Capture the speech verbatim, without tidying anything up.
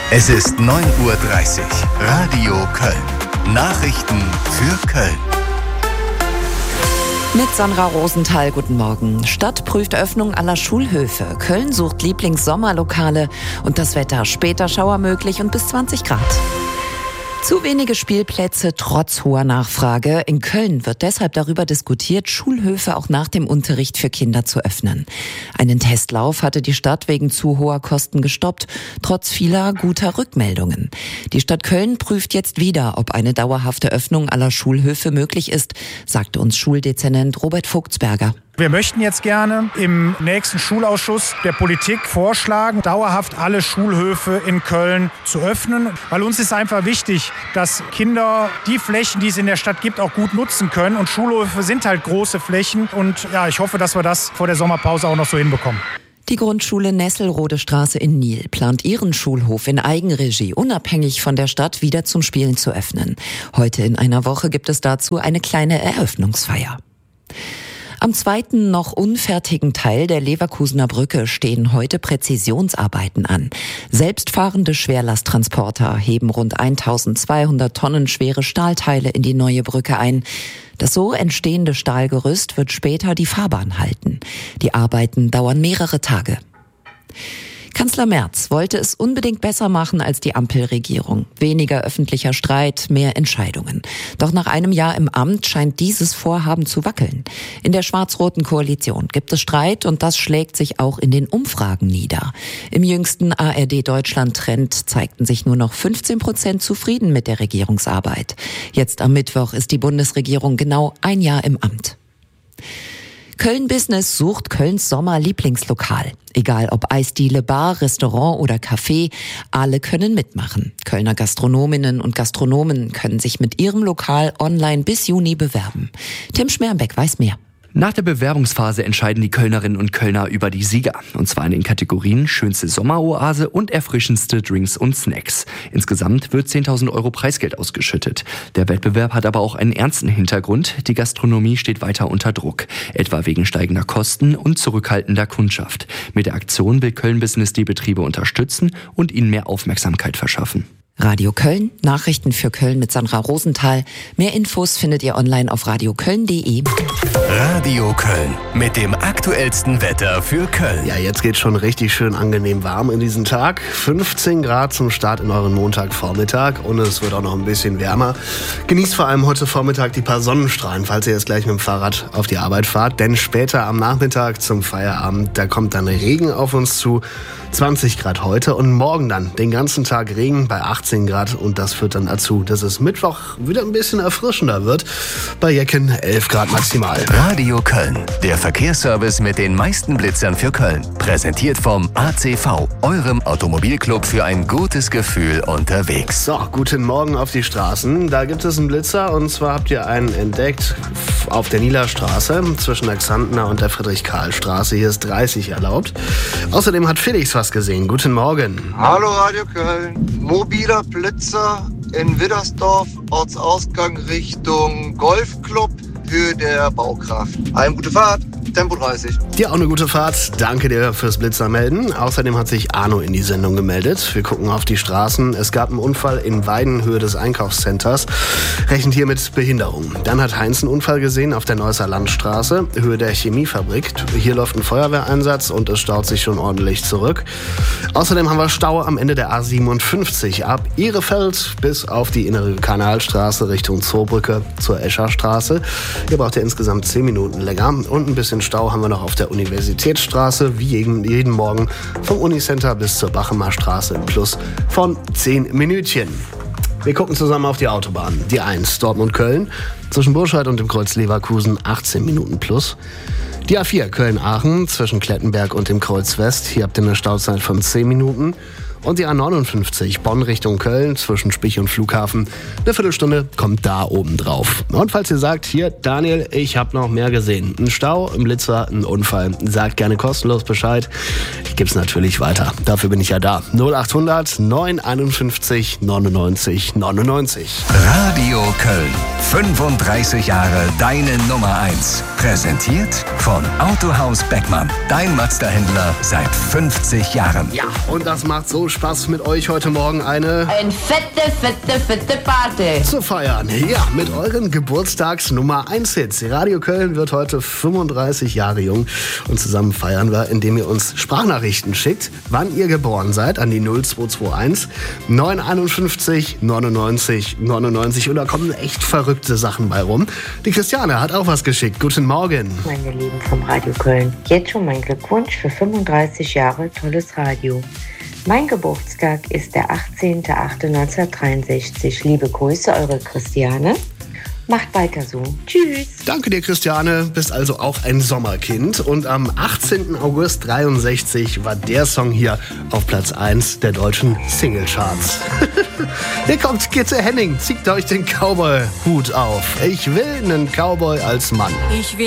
Es ist neun Uhr dreißig. Radio Köln. Nachrichten für Köln. Mit Sandra Rosenthal, guten Morgen. Stadt prüft Öffnung aller Schulhöfe. Köln sucht Lieblingssommerlokale und das Wetter später Schauer möglich und bis zwanzig Grad. Zu wenige Spielplätze trotz hoher Nachfrage. In Köln wird deshalb darüber diskutiert, Schulhöfe auch nach dem Unterricht für Kinder zu öffnen. Einen Testlauf hatte die Stadt wegen zu hoher Kosten gestoppt, trotz vieler guter Rückmeldungen. Die Stadt Köln prüft jetzt wieder, ob eine dauerhafte Öffnung aller Schulhöfe möglich ist, sagte uns Schuldezernent Robert Vogtsberger. Wir möchten jetzt gerne im nächsten Schulausschuss der Politik vorschlagen, dauerhaft alle Schulhöfe in Köln zu öffnen. Weil uns ist einfach wichtig, dass Kinder die Flächen, die es in der Stadt gibt, auch gut nutzen können. Und Schulhöfe sind halt große Flächen. Und ja, ich hoffe, dass wir das vor der Sommerpause auch noch so hinbekommen. Die Grundschule Nesselrodestraße in Niel plant ihren Schulhof in Eigenregie, unabhängig von der Stadt, wieder zum Spielen zu öffnen. Heute in einer Woche gibt es dazu eine kleine Eröffnungsfeier. Am zweiten noch unfertigen Teil der Leverkusener Brücke stehen heute Präzisionsarbeiten an. Selbstfahrende Schwerlasttransporter heben rund eintausendzweihundert Tonnen schwere Stahlteile in die neue Brücke ein. Das so entstehende Stahlgerüst wird später die Fahrbahn halten. Die Arbeiten dauern mehrere Tage. Kanzler Merz wollte es unbedingt besser machen als die Ampelregierung. Weniger öffentlicher Streit, mehr Entscheidungen. Doch nach einem Jahr im Amt scheint dieses Vorhaben zu wackeln. In der schwarz-roten Koalition gibt es Streit und das schlägt sich auch in den Umfragen nieder. Im jüngsten A R D-Deutschland-Trend zeigten sich nur noch fünfzehn Prozent zufrieden mit der Regierungsarbeit. Jetzt am Mittwoch ist die Bundesregierung genau ein Jahr im Amt. Köln Business sucht Kölns Sommer-Lieblingslokal. Egal ob Eisdiele, Bar, Restaurant oder Café, alle können mitmachen. Kölner Gastronominnen und Gastronomen können sich mit ihrem Lokal online bis Juni bewerben. Tim Schmerbeck weiß mehr. Nach der Bewerbungsphase entscheiden die Kölnerinnen und Kölner über die Sieger. Und zwar in den Kategorien schönste Sommeroase und erfrischendste Drinks und Snacks. Insgesamt wird zehntausend Euro Preisgeld ausgeschüttet. Der Wettbewerb hat aber auch einen ernsten Hintergrund. Die Gastronomie steht weiter unter Druck. Etwa wegen steigender Kosten und zurückhaltender Kundschaft. Mit der Aktion will Köln Business die Betriebe unterstützen und ihnen mehr Aufmerksamkeit verschaffen. Radio Köln, Nachrichten für Köln mit Sandra Rosenthal. Mehr Infos findet ihr online auf radioköln punkt de. Radio Köln mit dem aktuellsten Wetter für Köln. Ja, jetzt geht's schon richtig schön angenehm warm in diesen Tag. fünfzehn Grad zum Start in euren Montagvormittag und es wird auch noch ein bisschen wärmer. Genießt vor allem heute Vormittag die paar Sonnenstrahlen, falls ihr jetzt gleich mit dem Fahrrad auf die Arbeit fahrt. Denn später am Nachmittag zum Feierabend, da kommt dann Regen auf uns zu. zwanzig Grad heute und morgen dann den ganzen Tag Regen bei achtzehn Grad und das führt dann dazu, dass es Mittwoch wieder ein bisschen erfrischender wird. Bei Jecken elf Grad maximal. Radio Köln, der Verkehrsservice mit den meisten Blitzern für Köln. Präsentiert vom A C V, eurem Automobilclub für ein gutes Gefühl unterwegs. So, guten Morgen auf die Straßen. Da gibt es einen Blitzer und zwar habt ihr einen entdeckt auf der Nielerstraße zwischen der Xantner und der Friedrich-Karl-Straße. Hier ist dreißig erlaubt. Außerdem hat Felix was gesehen. Guten Morgen. Hallo Radio Köln. Mobiler Blitzer in Widdersdorf, Ortsausgang Richtung Golfclub, Höhe der Baukraft. Eine gute Fahrt. Tempo dreißig. Dir auch eine gute Fahrt. Danke dir fürs Blitzermelden. Außerdem hat sich Arno in die Sendung gemeldet. Wir gucken auf die Straßen. Es gab einen Unfall in Weiden, Höhe des Einkaufscenters. Rechnet hier mit Behinderung. Dann hat Heinz einen Unfall gesehen auf der Neusser Landstraße, Höhe der Chemiefabrik. Hier läuft ein Feuerwehreinsatz und es staut sich schon ordentlich zurück. Außerdem haben wir Stau am Ende der A siebenundfünfzig ab Ihrefeld bis auf die innere Kanalstraße Richtung Zoobrücke zur Escherstraße. Hier braucht ihr insgesamt zehn Minuten länger und ein bisschen Stau haben wir noch auf der Universitätsstraße, wie jeden, jeden Morgen vom Unicenter bis zur Bachemer Straße im Plus von zehn Minütchen. Wir gucken zusammen auf die Autobahn. Die eins, Dortmund-Köln, zwischen Burscheid und dem Kreuz Leverkusen achtzehn Minuten plus. Die A vier, Köln-Aachen, zwischen Klettenberg und dem Kreuz West, hier habt ihr eine Stauzeit von zehn Minuten. Und die A neunundfünfzig, Bonn Richtung Köln, zwischen Spich und Flughafen. Eine Viertelstunde kommt da oben drauf. Und falls ihr sagt, hier, Daniel, ich habe noch mehr gesehen. Ein Stau, ein Blitzer, ein Unfall. Sagt gerne kostenlos Bescheid. Ich gebe es natürlich weiter. Dafür bin ich ja da. null achthundert neun einundfünfzig neunundneunzig neunundneunzig. Radio Köln. fünfunddreißig Jahre deine Nummer eins. Präsentiert von Autohaus Beckmann. Dein Mazda-Händler seit fünfzig Jahren. Ja, und das macht so so Spaß mit euch heute Morgen eine... Ein fette, fette, fette Party. ...zu feiern. Ja, mit euren Geburtstags Nummer eins Hits. Radio Köln wird heute fünfunddreißig Jahre jung und zusammen feiern wir, indem ihr uns Sprachnachrichten schickt, wann ihr geboren seid, an die null zwei zwei eins neun einundfünfzig neunundneunzig neunundneunzig. Und da kommen echt verrückte Sachen bei rum. Die Christiane hat auch was geschickt. Guten Morgen. Meine Lieben vom Radio Köln, jetzt schon mein Glückwunsch für fünfunddreißig Jahre tolles Radio. Mein Geburtstag ist der achtzehnter achter neunzehnhundertdreiundsechzig. Liebe Grüße, eure Christiane. Macht weiter so. Tschüss. Danke dir, Christiane. Bist also auch ein Sommerkind. Und am achtzehnten August dreiundsechzig war der Song hier auf Platz eins der deutschen Singlecharts. Hier kommt Gitte Henning. Zieht euch den Cowboy-Hut auf. Ich will einen Cowboy als Mann. Ich will